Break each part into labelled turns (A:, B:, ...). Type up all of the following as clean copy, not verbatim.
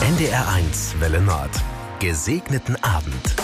A: NDR1 Welle Nord. Gesegneten Abend.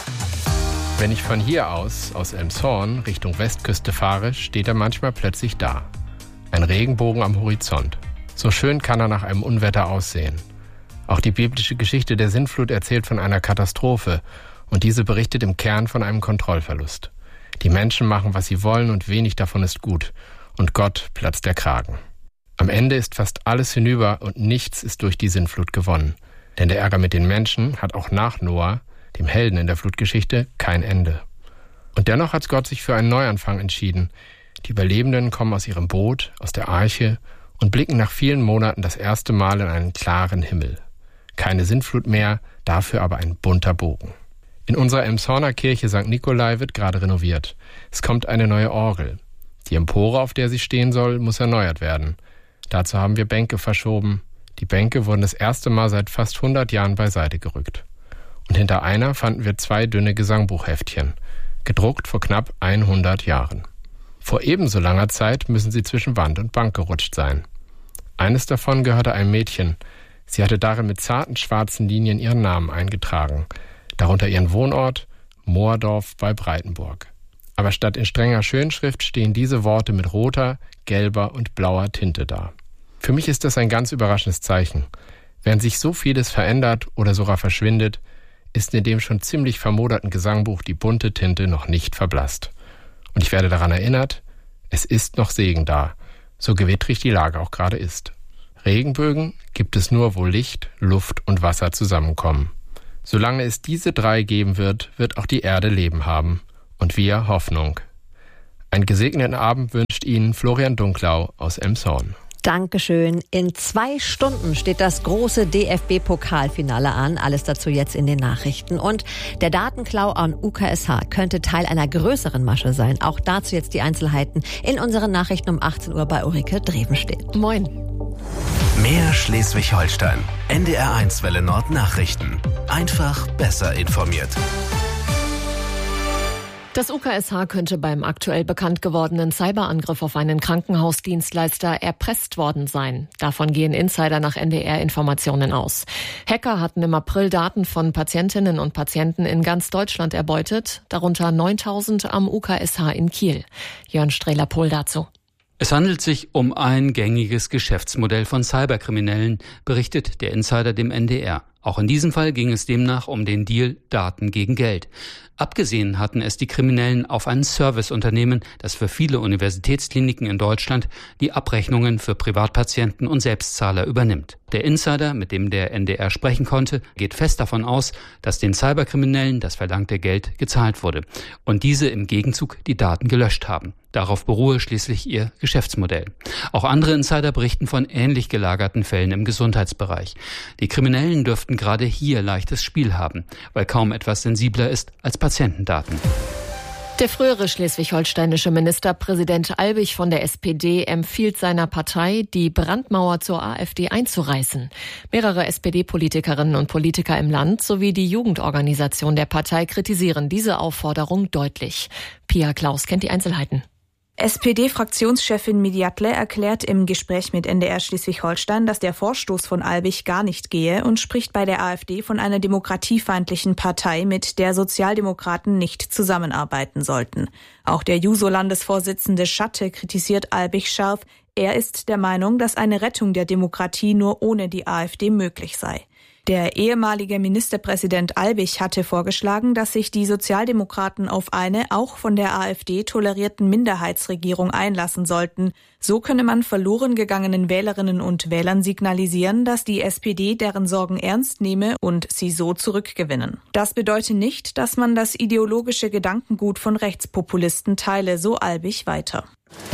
B: Wenn ich von hier aus Elmshorn, Richtung Westküste fahre, steht er manchmal plötzlich da. Ein Regenbogen am Horizont. So schön kann er nach einem Unwetter aussehen. Auch die biblische Geschichte der Sintflut erzählt von einer Katastrophe und diese berichtet im Kern von einem Kontrollverlust. Die Menschen machen, was sie wollen und wenig davon ist gut. Und Gott platzt der Kragen. Am Ende ist fast alles hinüber und nichts ist durch die Sintflut gewonnen. Denn der Ärger mit den Menschen hat auch nach Noah, dem Helden in der Flutgeschichte, kein Ende. Und dennoch hat Gott sich für einen Neuanfang entschieden. Die Überlebenden kommen aus ihrem Boot, aus der Arche und blicken nach vielen Monaten das erste Mal in einen klaren Himmel. Keine Sintflut mehr, dafür aber ein bunter Bogen. In unserer Elmshorner Kirche St. Nikolai wird gerade renoviert. Es kommt eine neue Orgel. Die Empore, auf der sie stehen soll, muss erneuert werden. Dazu haben wir Bänke verschoben. Die Bänke wurden das erste Mal seit fast 100 Jahren beiseite gerückt. Und hinter einer fanden wir 2 dünne Gesangbuchheftchen, gedruckt vor knapp 100 Jahren. Vor ebenso langer Zeit müssen sie zwischen Wand und Bank gerutscht sein. Eines davon gehörte einem Mädchen. Sie hatte darin mit zarten schwarzen Linien ihren Namen eingetragen, darunter ihren Wohnort, Moordorf bei Breitenburg. Aber statt in strenger Schönschrift stehen diese Worte mit roter, gelber und blauer Tinte da. Für mich ist das ein ganz überraschendes Zeichen. Während sich so vieles verändert oder sogar verschwindet, ist in dem schon ziemlich vermoderten Gesangbuch die bunte Tinte noch nicht verblasst. Und ich werde daran erinnert, es ist noch Segen da, so gewittrig die Lage auch gerade ist. Regenbögen gibt es nur, wo Licht, Luft und Wasser zusammenkommen. Solange es diese 3 geben wird, wird auch die Erde Leben haben. Und wir Hoffnung. Einen gesegneten Abend wünscht Ihnen Florian Dunklau aus Elmshorn.
C: Dankeschön. In 2 Stunden steht das große DFB-Pokalfinale an. Alles dazu jetzt in den Nachrichten. Und der Datenklau an UKSH könnte Teil einer größeren Masche sein. Auch dazu jetzt die Einzelheiten in unseren Nachrichten um 18 Uhr bei Ulrike Drevenstedt. Moin.
A: Mehr Schleswig-Holstein. NDR1 Welle Nord Nachrichten. Einfach besser informiert.
D: Das UKSH könnte beim aktuell bekannt gewordenen Cyberangriff auf einen Krankenhausdienstleister erpresst worden sein. Davon gehen Insider nach NDR-Informationen aus. Hacker hatten im April Daten von Patientinnen und Patienten in ganz Deutschland erbeutet, darunter 9.000 am UKSH in Kiel. Jörn Strehler-Pohl dazu.
E: Es handelt sich um ein gängiges Geschäftsmodell von Cyberkriminellen, berichtet der Insider dem NDR. Auch in diesem Fall ging es demnach um den Deal Daten gegen Geld. Abgesehen hatten es die Kriminellen auf ein Serviceunternehmen, das für viele Universitätskliniken in Deutschland die Abrechnungen für Privatpatienten und Selbstzahler übernimmt. Der Insider, mit dem der NDR sprechen konnte, geht fest davon aus, dass den Cyberkriminellen das verlangte Geld gezahlt wurde und diese im Gegenzug die Daten gelöscht haben. Darauf beruhe schließlich ihr Geschäftsmodell. Auch andere Insider berichten von ähnlich gelagerten Fällen im Gesundheitsbereich. Die Kriminellen dürften gerade hier leichtes Spiel haben, weil kaum etwas sensibler ist als Patientendaten.
D: Der frühere schleswig-holsteinische Ministerpräsident Albig von der SPD empfiehlt seiner Partei, die Brandmauer zur AfD einzureißen. Mehrere SPD-Politikerinnen und Politiker im Land sowie die Jugendorganisation der Partei kritisieren diese Aufforderung deutlich. Pia Klaus kennt die Einzelheiten.
F: SPD-Fraktionschefin Mediatle erklärt im Gespräch mit NDR Schleswig-Holstein, dass der Vorstoß von Albig gar nicht gehe und spricht bei der AfD von einer demokratiefeindlichen Partei, mit der Sozialdemokraten nicht zusammenarbeiten sollten. Auch der Juso-Landesvorsitzende Schatte kritisiert Albig scharf. Er ist der Meinung, dass eine Rettung der Demokratie nur ohne die AfD möglich sei. Der ehemalige Ministerpräsident Albig hatte vorgeschlagen, dass sich die Sozialdemokraten auf eine auch von der AfD tolerierten Minderheitsregierung einlassen sollten. So könne man verloren gegangenen Wählerinnen und Wählern signalisieren, dass die SPD deren Sorgen ernst nehme und sie so zurückgewinnen. Das bedeutet nicht, dass man das ideologische Gedankengut von Rechtspopulisten teile, so Albig weiter.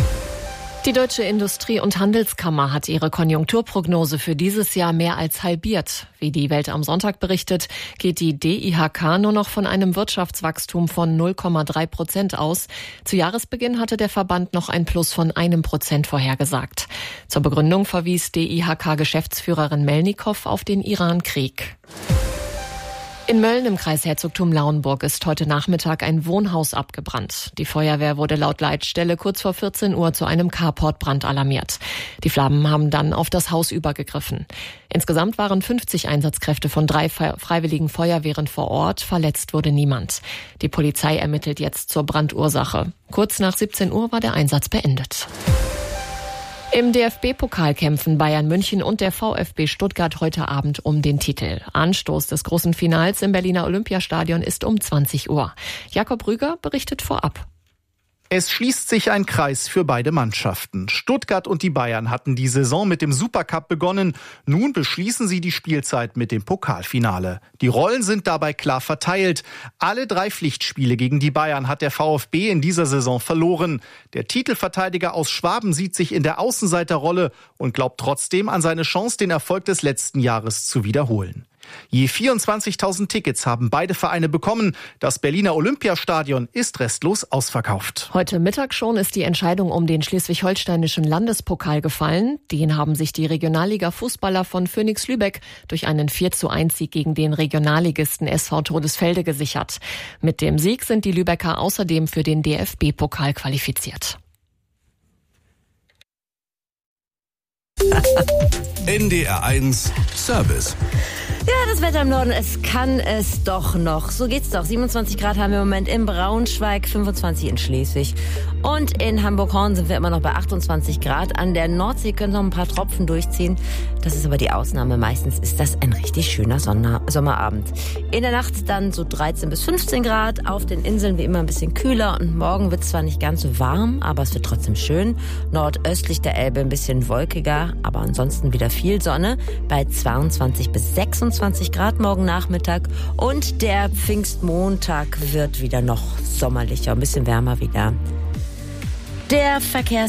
D: Die Deutsche Industrie- und Handelskammer hat ihre Konjunkturprognose für dieses Jahr mehr als halbiert. Wie die Welt am Sonntag berichtet, geht die DIHK nur noch von einem Wirtschaftswachstum von 0,3% aus. Zu Jahresbeginn hatte der Verband noch ein Plus von 1% vorhergesagt. Zur Begründung verwies DIHK-Geschäftsführerin Melnikow auf den Iran-Krieg. In Mölln im Kreis Herzogtum Lauenburg ist heute Nachmittag ein Wohnhaus abgebrannt. Die Feuerwehr wurde laut Leitstelle kurz vor 14 Uhr zu einem Carportbrand alarmiert. Die Flammen haben dann auf das Haus übergegriffen. Insgesamt waren 50 Einsatzkräfte von 3 freiwilligen Feuerwehren vor Ort. Verletzt wurde niemand. Die Polizei ermittelt jetzt zur Brandursache. Kurz nach 17 Uhr war der Einsatz beendet. Im DFB-Pokal kämpfen Bayern München und der VfB Stuttgart heute Abend um den Titel. Anstoß des großen Finals im Berliner Olympiastadion ist um 20 Uhr. Jakob Rüger berichtet vorab.
G: Es schließt sich ein Kreis für beide Mannschaften. Stuttgart und die Bayern hatten die Saison mit dem Supercup begonnen. Nun beschließen sie die Spielzeit mit dem Pokalfinale. Die Rollen sind dabei klar verteilt. Alle 3 Pflichtspiele gegen die Bayern hat der VfB in dieser Saison verloren. Der Titelverteidiger aus Schwaben sieht sich in der Außenseiterrolle und glaubt trotzdem an seine Chance, den Erfolg des letzten Jahres zu wiederholen. Je 24.000 Tickets haben beide Vereine bekommen. Das Berliner Olympiastadion ist restlos ausverkauft.
D: Heute Mittag schon ist die Entscheidung um den schleswig-holsteinischen Landespokal gefallen. Den haben sich die Regionalliga-Fußballer von Phönix Lübeck durch einen 4:1-Sieg gegen den Regionalligisten SV Todesfelde gesichert. Mit dem Sieg sind die Lübecker außerdem für den DFB-Pokal qualifiziert.
A: NDR1 Service.
C: Ja, das Wetter im Norden, es kann es doch noch. So geht's doch. 27 Grad haben wir im Moment in Braunschweig, 25 in Schleswig. Und in Hamburg-Horn sind wir immer noch bei 28 Grad. An der Nordsee können noch ein paar Tropfen durchziehen. Das ist aber die Ausnahme. Meistens ist das ein richtig schöner Sommerabend. In der Nacht dann so 13 bis 15 Grad. Auf den Inseln wie immer ein bisschen kühler. Und morgen wird es zwar nicht ganz so warm, aber es wird trotzdem schön. Nordöstlich der Elbe ein bisschen wolkiger, aber ansonsten wieder viel Sonne. Bei 22 bis 26 Grad morgen Nachmittag. Und der Pfingstmontag wird wieder noch sommerlicher, ein bisschen wärmer wieder. Der